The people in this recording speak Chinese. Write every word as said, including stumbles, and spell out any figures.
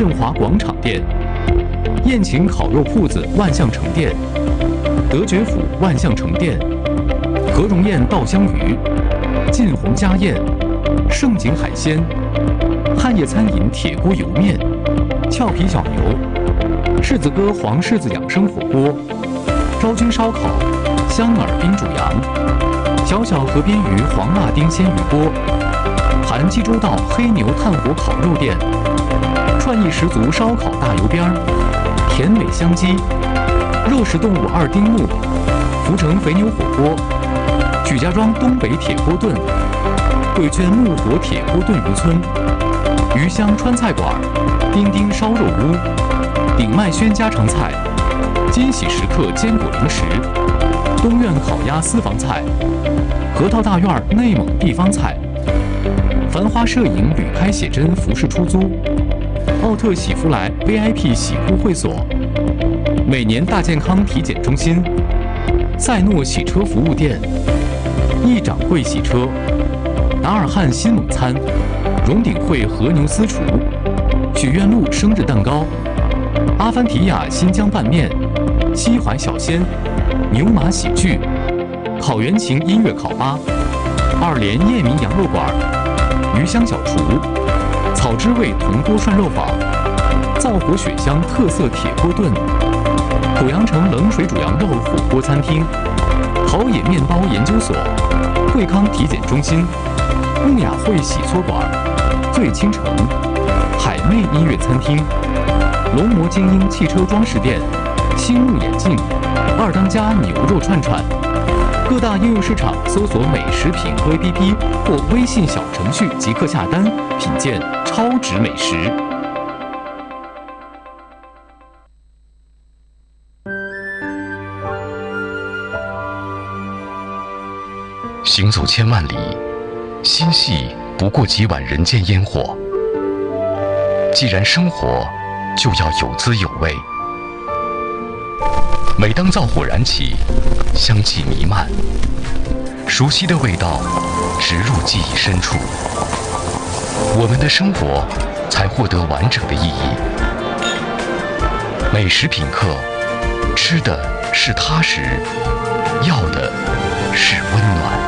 振华广场店、宴请烤肉铺子万象城店、德觉府万象城店、何荣宴稻香鱼、晋宏家宴、盛景海鲜、汉业餐饮铁锅油面、俏皮小牛、柿子哥黄柿子养生火锅、昭君烧烤、香饵冰煮羊、小小河边鱼黄辣丁鲜鱼锅、韩济州道黑牛炭火烤肉店、创意十足烧烤大油边儿、甜美香鸡、肉食动物二丁目、福成肥牛火锅、许家庄东北铁锅炖、贵圈木火铁锅炖渔村、余香川菜馆、丁丁烧肉屋、鼎麦轩家常菜、金喜时刻坚果零食、东苑烤鸭私房菜、核桃大院内蒙地方菜、繁花摄影旅开写真服饰出租、奥特喜福来 V I P 洗护会所、每年大健康体检中心、赛诺洗车服务店、易掌柜洗车、达尔汉新蒙餐、荣鼎汇和牛私厨、许愿路生日蛋糕、阿凡提亚新疆拌面、西淮小鲜、牛马喜剧、烤原琴音乐烤吧、二连叶明羊肉馆、鱼香小厨、草之味铜锅涮肉坊、灶火雪香特色铁锅炖、濮阳城冷水煮羊肉火锅餐厅、陶冶面包研究所、惠康体检中心、穆雅汇洗搓馆、醉倾城、海魅音乐餐厅、龙魔精英汽车装饰店、星目眼镜、二当家牛肉串串。各大应用市场搜索美食品和 A P P 或微信小程序即可下单，品鉴超值美食。 行走千万里，心系不过几碗人间烟火。既然生活就要有滋有味，每当灶火燃起，香气弥漫，熟悉的味道植入记忆深处，我们的生活才获得完整的意义。美食品客，吃的是踏实，要的是温暖。